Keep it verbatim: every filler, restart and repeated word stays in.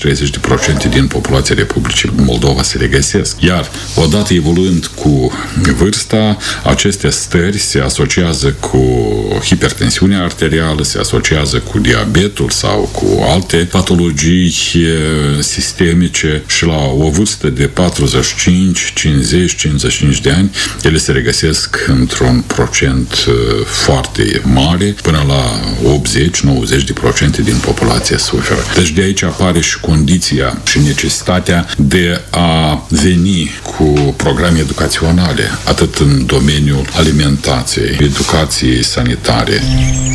treizeci de procente din populația Republicii Moldova se regăsesc. Iar, odată evoluând cu vârsta, aceste stări se asociază cu hipertensiunea arterială, se asociază cu diabetul sau cu alte patologii sistemice și la o vârstă de patruzeci și cinci, cincizeci, cincizeci și cinci de ani, ele se regăsesc într-un procent foarte mare, până la optzeci nouăzeci de procente din populație suferă. Deci de aici apare și condiția și necesitatea de a veni cu programe educaționale, atât în domeniul alimentației, educației sanitare.